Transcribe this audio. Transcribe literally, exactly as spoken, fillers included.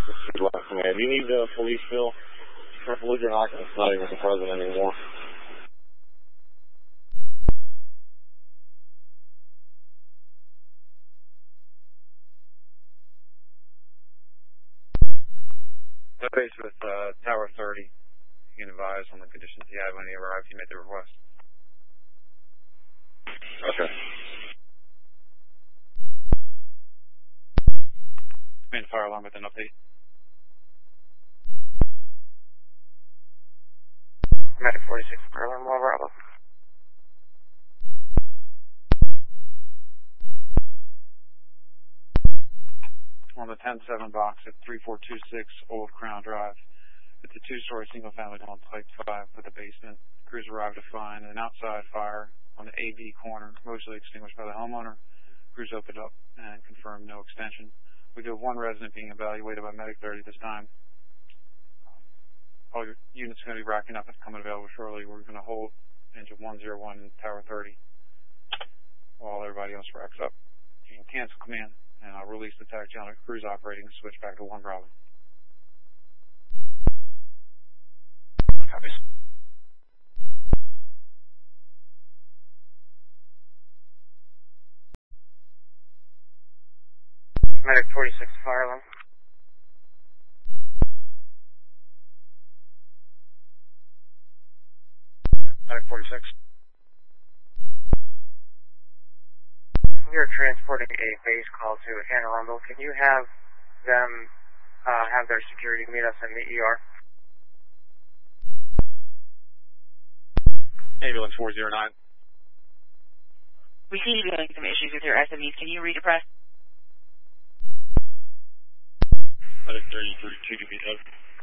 Man, do you need the police bill? Believe it or not, it's not even the president anymore. Base with uh, Tower thirty. You can advise on the conditions you have when you arrive. You made the request. Okay. Main fire alarm with an update. Medic forty-six, fire alarm, Bravo Bravo. On the ten seven box at three four two six Old Crown Drive. It's a two-story single-family home, Type five, with a basement. Crews arrived to find an outside fire on the A B corner, mostly extinguished by the homeowner. Crews opened up and confirmed no extension. We do have one resident being evaluated by Medic thirty this time. All your units are going to be racking up and coming available shortly. We're going to hold engine one zero one in Tower thirty while everybody else racks up. You can cancel command, and I'll release the tac channel at cruise operating and switch back to one Bravo. Copies. Medic forty-six, fire alarm. Medic forty-six. We are transporting a base call to Anne Arundel. Can you have them uh, have their security meet us in the E R? Ambulance four zero nine. We see you having some issues with your S M Es. Can you read a press? Medic thirty-three, two to be done.